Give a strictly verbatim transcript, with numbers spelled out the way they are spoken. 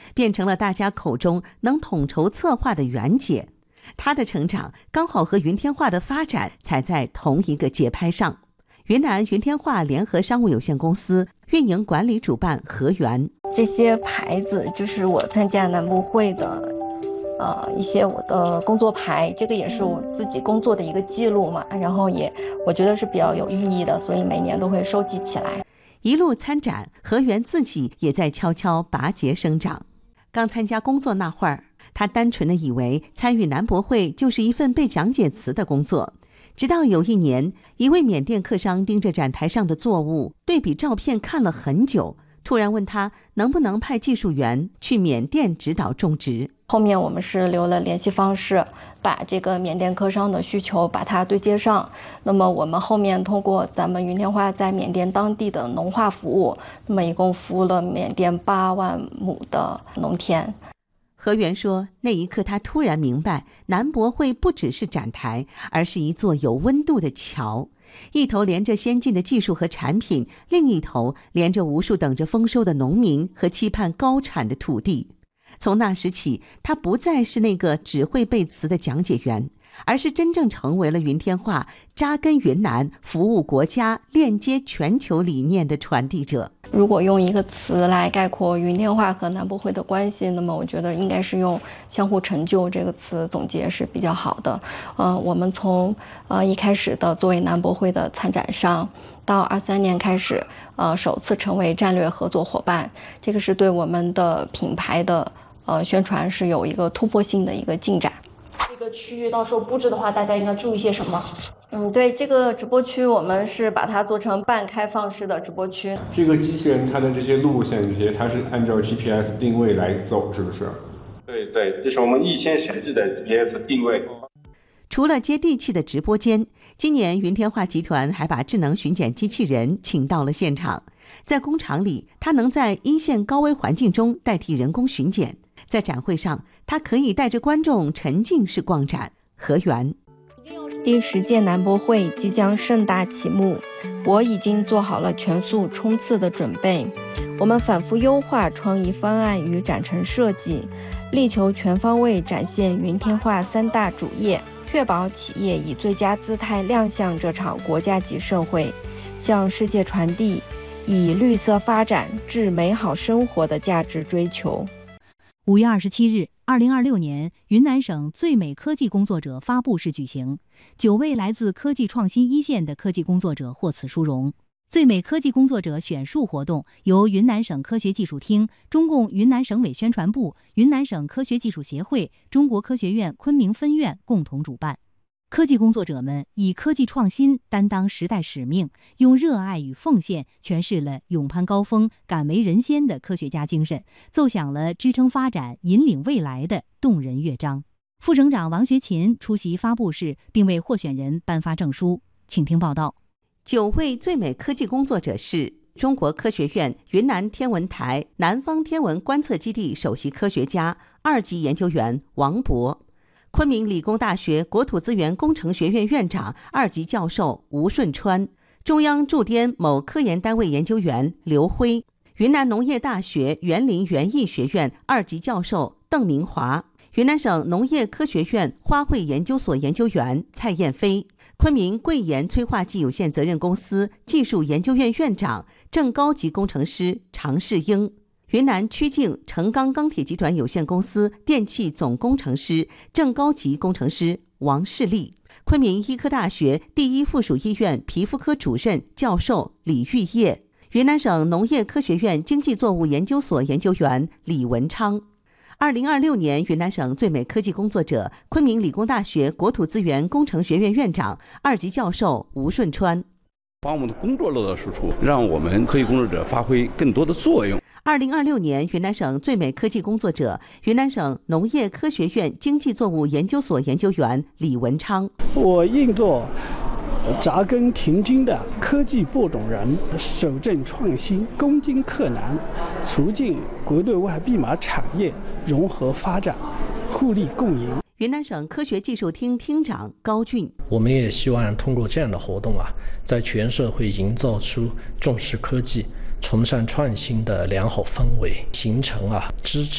变成了大家口中能统筹策划的袁姐。她的成长刚好和云天化的发展踩在同一个节拍上。云南云天化联合商务有限公司运营管理主办何源， 这些牌子就是我参加南博会的呃，一些我的工作牌，这个也是我自己工作的一个记录嘛，然后也我觉得是比较有意义的，所以每年都会收集起来。 一路参展，何源自己也在悄悄拔节生长。刚参加工作那会儿，他单纯的以为参与南博会就是一份背讲解词的工作。直到有一年，一位缅甸客商盯着展台上的作物，对比照片看了很久，突然问他能不能派技术员去缅甸指导种植。 后面我们是留了联系方式，把这个缅甸客商的需求把它对接上。那么我们后面通过咱们云天化在缅甸当地的农化服务，那么一共服务了缅甸八万亩的农田。 何源说，那一刻他突然明白，南博会不只是展台，而是一座有温度的桥，一头连着先进的技术和产品，另一头连着无数等着丰收的农民和期盼高产的土地。从那时起，他不再是那个只会背词的讲解员，而是真正成为了云天化扎根云南、服务国家、链接全球理念的传递者。 如果用一个词来概括云天化和南博会的关系，那么我觉得应该是用相互成就这个词总结是比较好的。呃，我们从呃一开始的作为南博会的参展商，到二三年开始，呃首次成为战略合作伙伴，这个是对我们的品牌的呃宣传是有一个突破性的一个进展。 这个区域到时候布置的话，大家应该注意些什么？ 嗯，对，这个直播区我们是把它做成半开放式的直播区。 这个机器人它的这些路线这些，它是按照 G P S 定位来走，是不是？ 对对，这是我们预先设置的 G P S 定位。 除了接地气的直播间，今年云天化集团还把智能巡检机器人请到了现场。在工厂里，它能在一线高危环境中代替人工巡检；在展会上，它可以带着观众沉浸式逛展。何源， 第十届南博会即将盛大启幕，我已经做好了全速冲刺的准备。我们反复优化创意方案与展陈设计，力求全方位展现云天化三大主业，确保企业以最佳姿态亮相这场国家级盛会，向世界传递以绿色发展致美好生活的价值追求。 五月二十七日，二零二六年云南省最美科技工作者发布式举行，九位来自科技创新一线的科技工作者获此殊荣。最美科技工作者选树活动由云南省科学技术厅、中共云南省委宣传部、云南省科学技术协会、中国科学院昆明分院共同主办。科技工作者们以科技创新担当时代使命，用热爱与奉献诠释了勇攀高峰、敢为人先的科学家精神，奏响了支撑发展、引领未来的动人乐章。副省长王学勤出席发布式，并为获选人颁发证书。请听报道。 九位最美科技工作者是中国科学院云南天文台南方天文观测基地首席科学家、二级研究员王博，昆明理工大学国土资源工程学院院长、二级教授吴顺川，中央驻滇某科研单位研究员刘辉，云南农业大学园林园艺学院二级教授邓明华，云南省农业科学院花卉研究所研究员蔡燕飞，昆明贵研催化剂有限责任公司技术研究院院长、正高级工程师常世英，云南曲靖成钢钢铁集团有限公司电气总工程师、正高级工程师王世立，昆明医科大学第一附属医院皮肤科主任教授李玉业，云南省农业科学院经济作物研究所研究员李文昌。二零二六年云南省最美科技工作者，昆明理工大学国土资源工程学院院长、二级教授吴顺川。 把我们的工作落到实处，让我们科技工作者发挥更多的作用。 二零二六年云南省最美科技工作者，云南省农业科学院经济作物研究所研究员李文昌。 我应做扎根停经的科技播种人，守正创新，攻坚克难，促进国内外闭码产业融合发展，互利共赢。 云南省科学技术厅厅长高俊， 我们也希望通过这样的活动啊，在全社会营造出重视科技、崇尚创新的良好氛围，形成啊支持